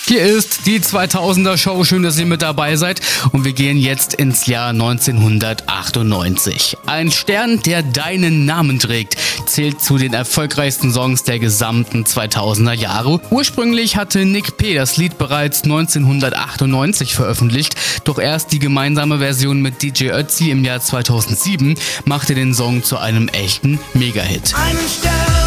Hier ist die 2000er Show. Schön, dass ihr mit dabei seid. Und wir gehen jetzt ins Jahr 1998. Ein Stern, der deinen Namen trägt, zählt zu den erfolgreichsten Songs der gesamten 2000er Jahre. Ursprünglich hatte Nick P. das Lied bereits 1998 veröffentlicht. Doch erst die gemeinsame Version mit DJ Ötzi im Jahr 2007 machte den Song zu einem echten Mega-Hit. Einen Stern